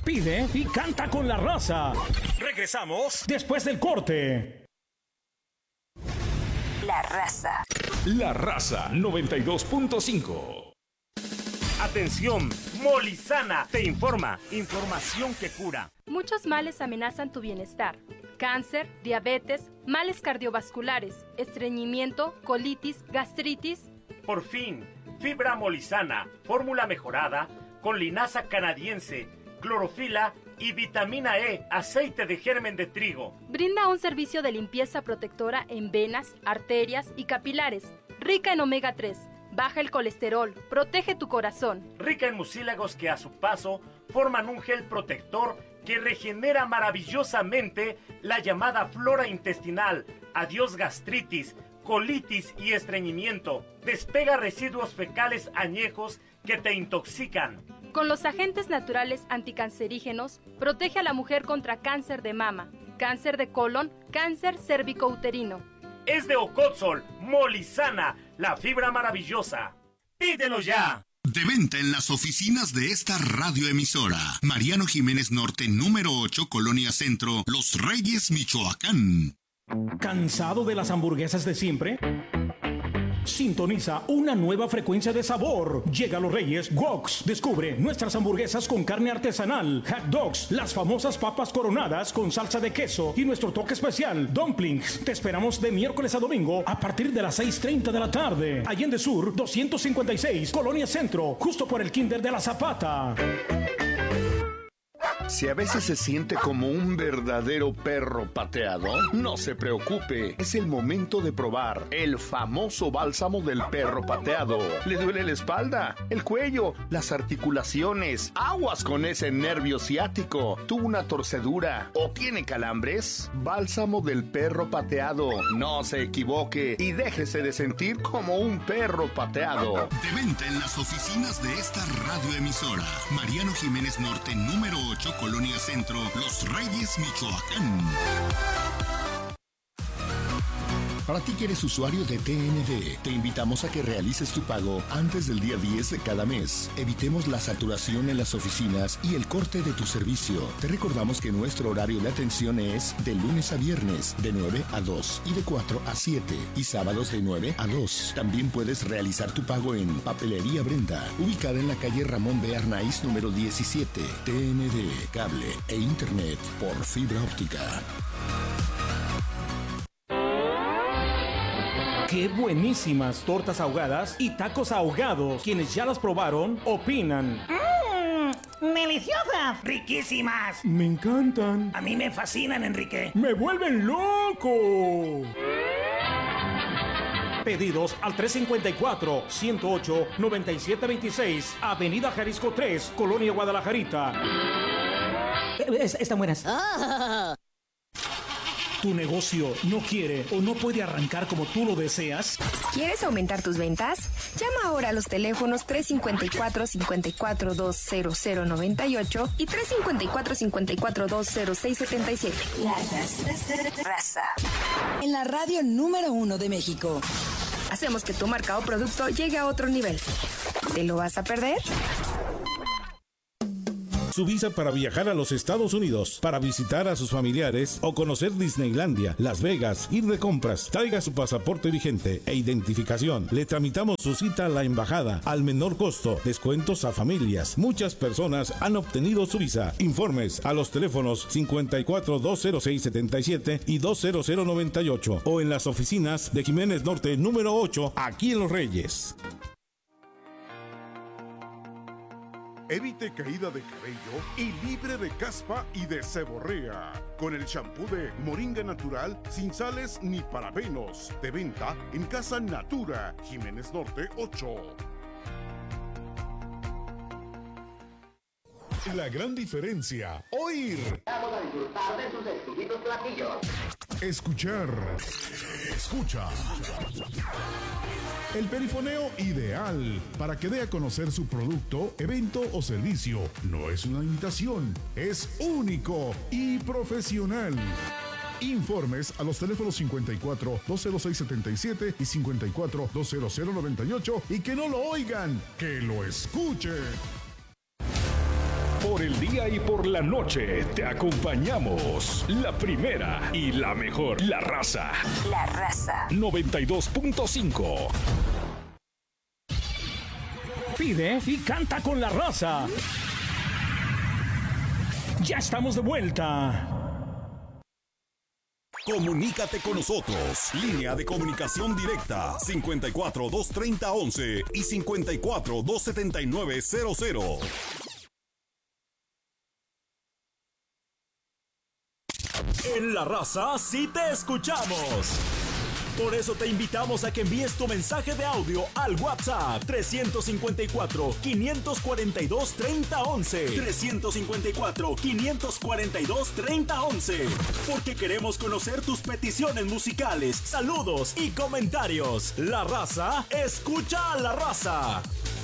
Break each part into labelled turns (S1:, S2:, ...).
S1: Pide y canta con la raza. Regresamos después del corte.
S2: La Raza.
S3: La Raza 92.5.
S4: Atención, Molizana te informa. Información que cura.
S5: Muchos males amenazan tu bienestar. Cáncer, diabetes, males cardiovasculares, estreñimiento, colitis, gastritis.
S4: Por fin, fibra Molizana, fórmula mejorada con linaza canadiense, clorofila y vitamina E, aceite de germen de trigo.
S5: Brinda un servicio de limpieza protectora en venas, arterias y capilares, rica en omega 3. Baja el colesterol, protege tu corazón.
S4: Rica en mucílagos que a su paso forman un gel protector que regenera maravillosamente la llamada flora intestinal. Adiós gastritis, colitis y estreñimiento. Despega residuos fecales añejos que te intoxican.
S5: Con los agentes naturales anticancerígenos, protege a la mujer contra cáncer de mama, cáncer de colon, cáncer cérvico-uterino.
S4: Es de Ocotzol, Molizana, la fibra maravillosa. ¡Pídelo ya!
S6: De venta en las oficinas de esta radioemisora. Mariano Jiménez Norte, número 8, Colonia Centro, Los Reyes, Michoacán.
S1: ¿Cansado de las hamburguesas de siempre? Sintoniza una nueva frecuencia de sabor. Llega a Los Reyes Woks. Descubre nuestras hamburguesas con carne artesanal, hot dogs, las famosas papas coronadas con salsa de queso y nuestro toque especial, dumplings. Te esperamos de miércoles a domingo a partir de las 6:30 de la tarde. Allende Sur 256, Colonia Centro, justo por el Kinder de la Zapata.
S7: Si a veces se siente como un verdadero perro pateado, no se preocupe. Es el momento de probar el famoso bálsamo del perro pateado. ¿Le duele la espalda, el cuello, las articulaciones? Aguas con ese nervio ciático. ¿Tuvo una torcedura o tiene calambres? Bálsamo del perro pateado. No se equivoque y déjese de sentir como un perro pateado.
S6: De venta en las oficinas de esta radioemisora. Mariano Jiménez Norte, número 8, Colonia Centro, Los Reyes, Michoacán. Para ti que eres usuario de TND, te invitamos a que realices tu pago antes del día 10 de cada mes. Evitemos la saturación en las oficinas y el corte de tu servicio. Te recordamos que nuestro horario de atención es de lunes a viernes, de 9 a 2 y de 4 a 7, y sábados de 9 a 2. También puedes realizar tu pago en Papelería Brenda, ubicada en la calle Ramón B. Arnaiz, número 17. TND, cable e internet por fibra óptica.
S1: ¡Qué buenísimas tortas ahogadas y tacos ahogados! Quienes ya las probaron, opinan.
S8: ¡Deliciosas! ¡Riquísimas!
S1: ¡Me encantan!
S8: A mí me fascinan, Enrique.
S1: ¡Me vuelven loco! Pedidos al 354-108-9726, Avenida Jalisco 3, Colonia Guadalajarita.
S8: Están buenas.
S1: ¿Tu negocio no quiere o no puede arrancar como tú lo deseas?
S2: ¿Quieres aumentar tus ventas? Llama ahora a los teléfonos 354-5420098 y 354-5420677. La Raza.
S9: En la radio número 1 de México.
S2: Hacemos que tu marca o producto llegue a otro nivel. ¿Te lo vas a perder?
S10: Su visa para viajar a los Estados Unidos, para visitar a sus familiares o conocer Disneylandia, Las Vegas, ir de compras. Traiga su pasaporte vigente e identificación. Le tramitamos su cita a la embajada al menor costo. Descuentos a familias. Muchas personas han obtenido su visa. Informes a los teléfonos 54-206-77 y 20098 o en las oficinas de Jiménez Norte número 8, aquí en Los Reyes.
S11: Evite caída de cabello y libre de caspa y de seborrea. Con el champú de Moringa Natural sin sales ni parabenos. De venta en Casa Natura, Jiménez Norte 8.
S12: La gran diferencia. Oír.
S13: Vamos a disfrutar de sus exquisitos platillos.
S12: Escuchar. Escucha. El perifoneo ideal para que dé a conocer su producto, evento o servicio. No es una imitación, es único y profesional. Informes a los teléfonos 54-206-77 y 54-20098 y que no lo oigan, que lo escuchen.
S7: Por
S3: Por el día y por la noche te acompañamos. La primera y la mejor. La Raza.
S9: La Raza.
S3: 92.5.
S1: Pide y canta con La Raza. Ya estamos de vuelta.
S14: Comunícate con nosotros. Línea de comunicación directa 54 230 11 y 54 279 00.
S15: En La Raza sí te escuchamos. Por eso te invitamos a que envíes tu mensaje de audio al WhatsApp 354-542-3011. 354-542-3011. Porque queremos conocer tus peticiones musicales, saludos y comentarios. La Raza, escucha a La Raza.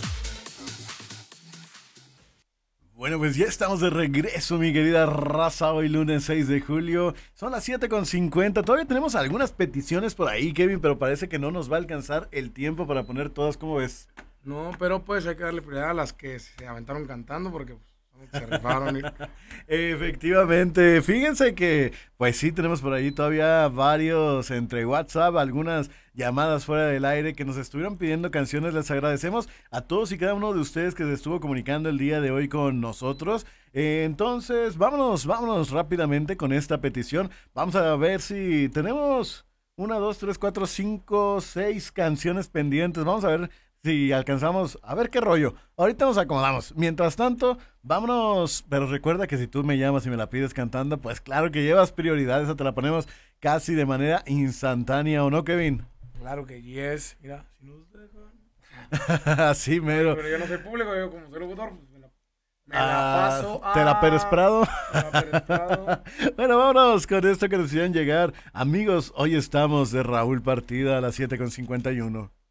S16: Bueno, pues ya estamos de regreso, mi querida raza, hoy lunes 6 de julio. Son las 7:50. Todavía tenemos algunas peticiones por ahí, Kevin, pero parece que no nos va a alcanzar el tiempo para poner todas. ¿Cómo ves?
S17: No, pero pues hay que darle prioridad a las que se aventaron cantando porque pues, se rifaron.
S16: Efectivamente, fíjense que pues sí tenemos por ahí todavía varios entre WhatsApp, algunas llamadas fuera del aire que nos estuvieron pidiendo canciones. Les agradecemos a todos y cada uno de ustedes que se estuvo comunicando el día de hoy con nosotros. Entonces, vámonos rápidamente con esta petición. Vamos a ver si tenemos 1, 2, 3, 4, 5, 6 canciones pendientes. Vamos a ver si alcanzamos, a ver qué rollo. Ahorita nos acomodamos. Mientras tanto, vámonos. Pero recuerda que si tú me llamas y me la pides cantando, pues claro que llevas prioridad. Esa te la ponemos casi de manera instantánea, ¿o no, Kevin?
S17: Claro que yes. Mira, si nos dejan.
S16: Así mero.
S17: Pero yo no soy público, yo como soy locutor, pues me la paso.
S16: ¿Te la Pérez Prado? Bueno, vámonos con esto que nos hicieron llegar. Amigos, hoy estamos de Raúl Partida a las 7:51.